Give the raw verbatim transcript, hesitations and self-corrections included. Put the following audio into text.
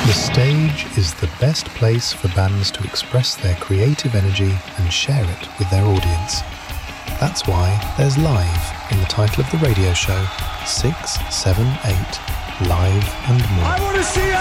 The stage is the best place for bands to express their creative energy and share it with their audience. That's why there's Live in the title of the radio show, six seven eight, Live and More. I want to see